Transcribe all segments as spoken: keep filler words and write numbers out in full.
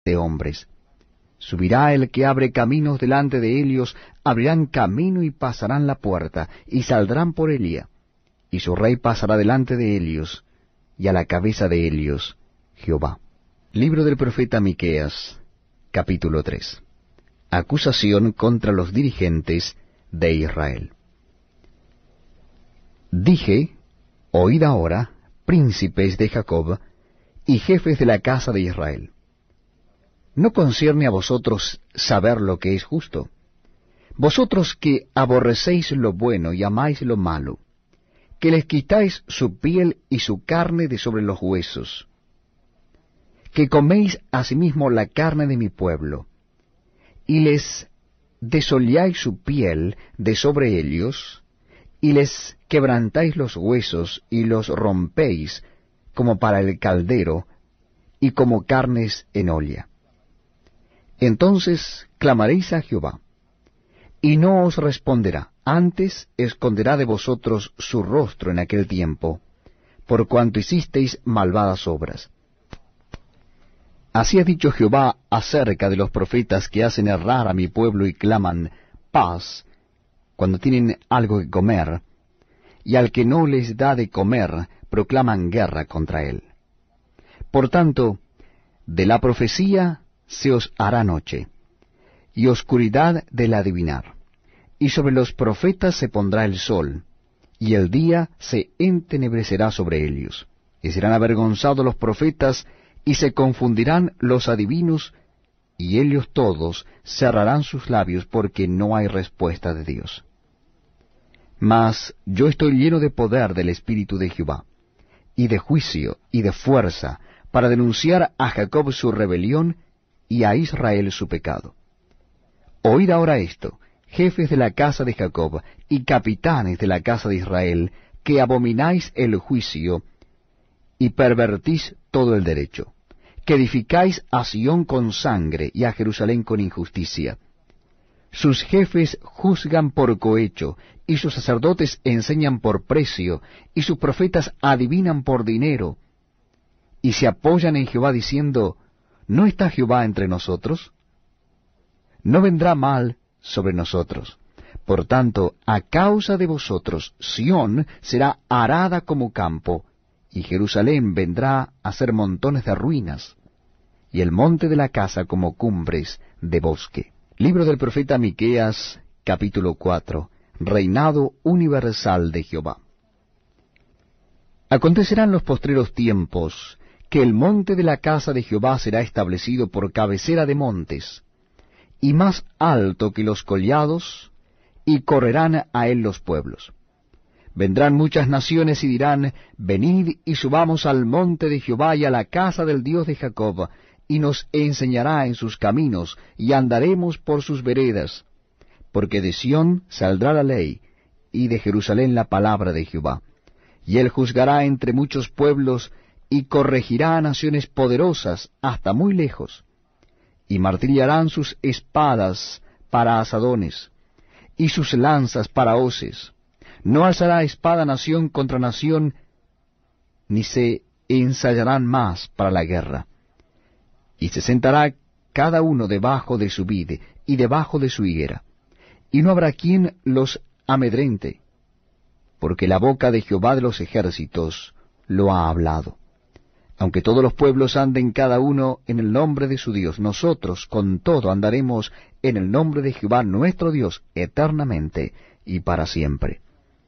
de hombres. Subirá el que abre caminos delante de ellos, abrirán camino y pasarán la puerta, y saldrán por Elía, y su rey pasará delante de ellos, y a la cabeza de ellos, Jehová. Libro del profeta Miqueas, capítulo tres. Acusación contra los dirigentes de Israel. Dije, oíd ahora, príncipes de Jacob, y jefes de la casa de Israel. ¿No concierne a vosotros saber lo que es justo? Vosotros que aborrecéis lo bueno y amáis lo malo, que les quitáis su piel y su carne de sobre los huesos, que coméis asimismo la carne de mi pueblo, y les desolláis su piel de sobre ellos, y les quebrantáis los huesos y los rompéis como para el caldero y como carnes en olla. Entonces clamaréis a Jehová, y no os responderá, antes esconderá de vosotros su rostro en aquel tiempo, por cuanto hicisteis malvadas obras. Así ha dicho Jehová acerca de los profetas que hacen errar a mi pueblo y claman paz cuando tienen algo que comer, y al que no les da de comer proclaman guerra contra él. Por tanto, de la profecía se os hará noche, y oscuridad del adivinar, y sobre los profetas se pondrá el sol, y el día se entenebrecerá sobre ellos, y serán avergonzados los profetas, y se confundirán los adivinos, y ellos todos cerrarán sus labios, porque no hay respuesta de Dios. Mas yo estoy lleno de poder del Espíritu de Jehová, y de juicio y de fuerza, para denunciar a Jacob su rebelión, y a Israel su pecado. Oíd ahora esto, jefes de la casa de Jacob, y capitanes de la casa de Israel, que abomináis el juicio, y pervertís todo el derecho, que edificáis a Sión con sangre, y a Jerusalén con injusticia. Sus jefes juzgan por cohecho, y sus sacerdotes enseñan por precio, y sus profetas adivinan por dinero, y se apoyan en Jehová diciendo, ¿no está Jehová entre nosotros? No vendrá mal sobre nosotros. Por tanto, a causa de vosotros, Sión será arada como campo, y Jerusalén vendrá a ser montones de ruinas, y el monte de la casa como cumbres de bosque. Libro del profeta Miqueas, capítulo cuatro. Reinado universal de Jehová. Acontecerán los postreros tiempos, que el monte de la casa de Jehová será establecido por cabecera de montes, y más alto que los collados, y correrán a él los pueblos. Vendrán muchas naciones y dirán, venid y subamos al monte de Jehová y a la casa del Dios de Jacob, y nos enseñará en sus caminos, y andaremos por sus veredas, porque de Sión saldrá la ley, y de Jerusalén la palabra de Jehová. Y él juzgará entre muchos pueblos, y corregirá a naciones poderosas hasta muy lejos, y martillarán sus espadas para asadones, y sus lanzas para hoces. No alzará espada nación contra nación, ni se ensayarán más para la guerra. Y se sentará cada uno debajo de su vid y debajo de su higuera, y no habrá quien los amedrente, porque la boca de Jehová de los ejércitos lo ha hablado. Aunque todos los pueblos anden cada uno en el nombre de su Dios, nosotros con todo andaremos en el nombre de Jehová nuestro Dios eternamente y para siempre.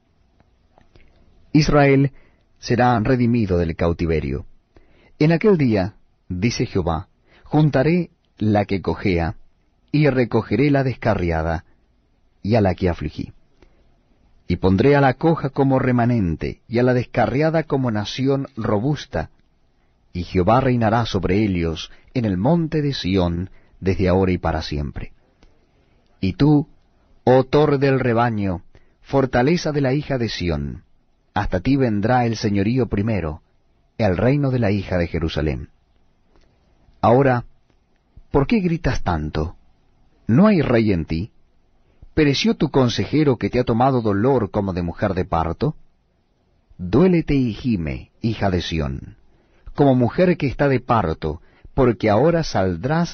Israel será redimido del cautiverio. En aquel día, dice Jehová, juntaré la que cojea, y recogeré la descarriada, y a la que afligí. Y pondré a la coja como remanente, y a la descarriada como nación robusta, y Jehová reinará sobre ellos en el monte de Sión, desde ahora y para siempre. Y tú, oh torre del rebaño, fortaleza de la hija de Sión, hasta ti vendrá el señorío primero, el reino de la hija de Jerusalén. Ahora, ¿por qué gritas tanto? ¿No hay rey en ti? ¿Pereció tu consejero que te ha tomado dolor como de mujer de parto? Duélete y gime, hija de Sión, como mujer que está de parto, porque ahora saldrás